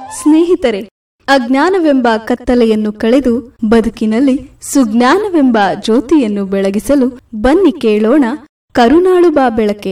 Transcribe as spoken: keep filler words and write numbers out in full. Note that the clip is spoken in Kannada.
ಸ್ನೇಹಿತರೆ, ಅಜ್ಞಾನವೆಂಬ ಕತ್ತಲೆಯನ್ನು ಕಳೆದು ಬದುಕಿನಲ್ಲಿ ಸುಜ್ಞಾನವೆಂಬ ಜ್ಯೋತಿಯನ್ನು ಬೆಳಗಿಸಲು ಬನ್ನಿ ಕೇಳೋಣ ಕರುಣಾಳು ಬಾ ಬೆಳಕೆ.